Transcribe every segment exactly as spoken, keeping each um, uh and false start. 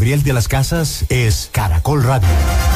Gabriel de las Casas es Caracol Radio.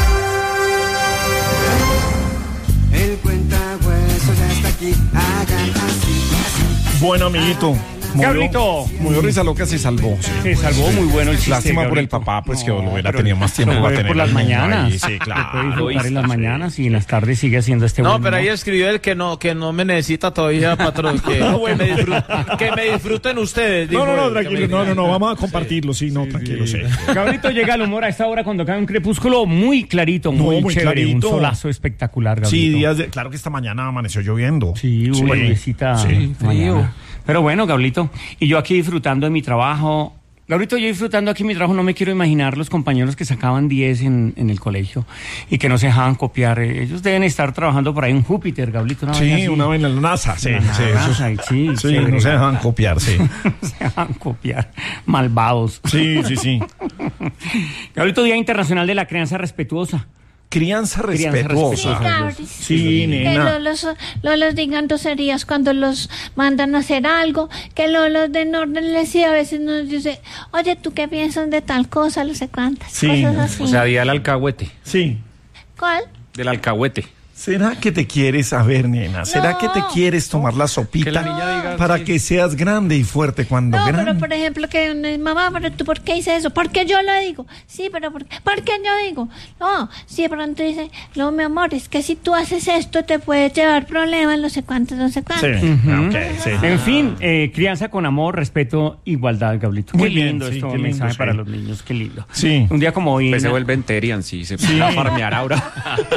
El cuentahuesos ya está aquí, hagan así, así. Bueno, amiguito. Gabrielito. Muy risa loca se salvó. Sí. Se salvó, sí. Muy bueno el chiste. Lástima por el Gabrielito. papá, pues no, que lo hubiera tenido más tiempo para tener. Por las mañanas. Ahí, sí, claro. Se puede disfrutar en las mañanas y en las tardes sigue haciendo este No, buen pero humor. ahí escribió el que no, que no me necesita todavía, patrón. Que, que, me, disfruten, que me disfruten ustedes. No, no, no, él, tranquilo. No, no, no, vamos a compartirlo. Sí, no, tranquilo, sí. Gabrielito llega al humor a esta hora cuando cae un crepúsculo muy clarito, muy, No, muy chévere, clarito. un solazo espectacular, Gabrielito. Sí, días de... Claro que esta mañana amaneció lloviendo. Sí, Sí. una lluviecita Sí. frío. Pero bueno, Gabrielito, y yo aquí disfrutando de mi trabajo. Gabrielito, yo disfrutando aquí mi trabajo, no me quiero imaginar los compañeros que sacaban diez en, en el colegio y que no se dejaban copiar. Ellos deben estar trabajando por ahí en Júpiter, Gabrielito. Una Sí, vaina una vaina en la NASA. Sí, La sí, NASA, eso- sí, sí, chévere. no se dejan copiar, sí. se dejaban copiar. Malvados. Sí, sí, sí. Gabrielito, Día Internacional de la Crianza Respetuosa. Crianza Crianza respetuosa. respetuosa. Sí, Que nena. Lolos, Lolos digan groserías cuando los mandan a hacer algo, que Lolos den órdenes y a veces nos dice, oye, ¿tú qué piensas de tal cosa? No sé cuántas Sí. cosas así. O sea, día del alcahuete. Sí. ¿Cuál? Del alcahuete. ¿Será que te quieres saber, nena? ¿Será No. que te quieres tomar la sopita Que la niña diga para sí. que seas grande y fuerte cuando No, grande? pero por ejemplo, que uno dice, mamá, pero tú, ¿por qué hice eso? Porque yo lo digo. Sí, pero ¿por qué? ¿Por qué yo digo? No, si de pronto dice, no, mi amor, es que si tú haces esto te puede llevar problemas, no sé cuántos, no sé cuántos. Sí, Ujú. ok, sí. En fin, eh, crianza con amor, respeto, igualdad, Gabrielito. Muy Qué bien, lindo sí, esto, qué un lindo, mensaje sí. para los niños, qué lindo. Sí. Un día como hoy. Pues se na- vuelven Terian, sí, se puede a farmear ahora.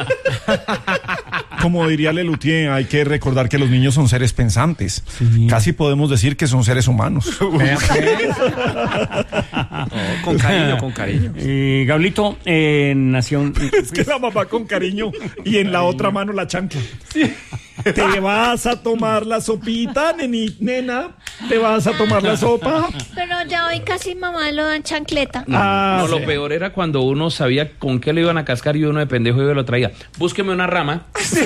Como diría Lelutier, hay que recordar que los niños son seres pensantes. Sí. Casi podemos decir que son seres humanos. Vea, pues. No, con cariño, con cariño. Eh, Gabrielito, eh, nació. Es que la mamá con cariño y en la otra mano la chancla. Te vas a tomar la sopita, neni, nena. Te vas a tomar la sopa. Pero ya hoy casi mamá lo dan chancleta. No, Ah, no, sí. lo peor era cuando uno sabía con qué lo iban a cascar y uno de pendejo iba y lo traía. Búsqueme una rama.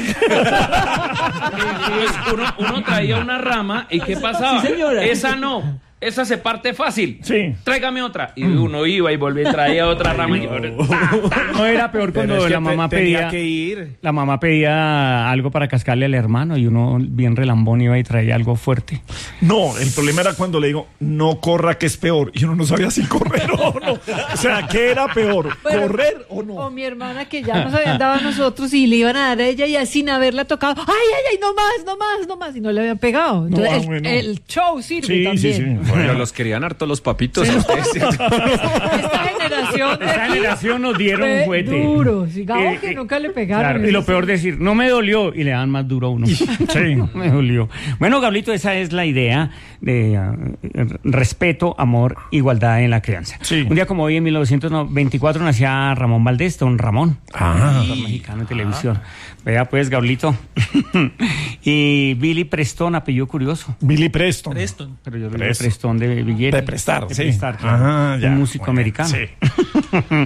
Entonces uno, uno traía una rama y ¿qué pasaba? Sí, señora. Esa no. Esa se parte fácil. Sí. Tráigame otra. Y uno iba y volvía y traía otra rama. Y No era peor cuando Pero es que la mamá te- tenía pedía. que ir. La mamá pedía algo para cascarle al hermano y uno bien relambón iba y traía algo fuerte. No, el problema era cuando le digo, no corra que es peor. Y uno no sabía si correr o no. O sea, ¿qué era peor? Bueno, ¿Correr o O no? mi hermana que ya nos habían dado a nosotros y le iban a dar a ella y así sin haberla tocado. ¡Ay, ay, ay! No más, no más, no más. Y no le habían pegado. Entonces, ah, el, bueno. el show sirve Sí, también. sí, sí. Pero los querían harto los papitos. a ustedes, ¿cierto? Esta generación de Esa aquí generación nos dieron fue un juguete. duro. Sigamos Eh, que eh, nunca le pegaron. Claro, y lo peor decir, no me dolió, y le dan más duro a uno. Sí, no me dolió. Bueno, Gablito, esa es la idea de uh, respeto, amor, igualdad en la crianza. Sí. Un día como hoy, en mil novecientos veinticuatro, nacía Ramón Valdés, don Ramón, Ah. actor mexicano en televisión. Vea pues, Gablito. Y Billy Preston, apellido curioso. Billy Preston. Pero yo le digo Preston. Preston de billete. De prestar, de sí. prestar, claro. Ajá, ya. Un músico Muy bien, americano. sí.